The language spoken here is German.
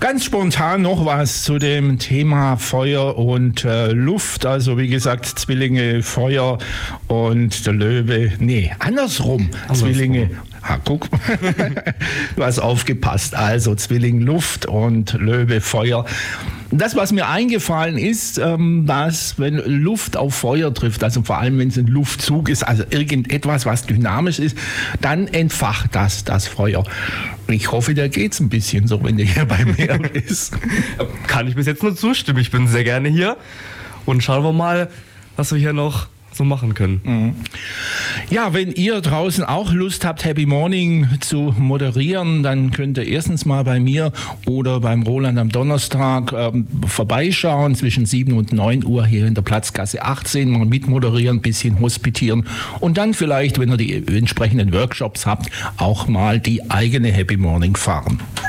Ganz spontan noch was zu dem Thema Feuer und Luft. Also wie gesagt, Zwillinge Feuer und der Löwe, andersrum. Zwillinge. Guck, du hast aufgepasst. Also Zwilling Luft und Löwe Feuer. Das, was mir eingefallen ist, dass wenn Luft auf Feuer trifft, also vor allem wenn es ein Luftzug ist, also irgendetwas, was dynamisch ist, dann entfacht das Feuer. Ich hoffe, der geht's ein bisschen so, wenn der hier bei mir ist. Kann ich bis jetzt nur zustimmen. Ich bin sehr gerne hier und schauen wir mal, was wir hier noch so machen können. Ja, wenn ihr draußen auch Lust habt, Happy Morning zu moderieren, dann könnt ihr erstens mal bei mir oder beim Roland am Donnerstag vorbeischauen zwischen 7 und 9 Uhr hier in der Platzgasse 18, mal mitmoderieren, ein bisschen hospitieren und dann vielleicht, wenn ihr die entsprechenden Workshops habt, auch mal die eigene Happy Morning fahren.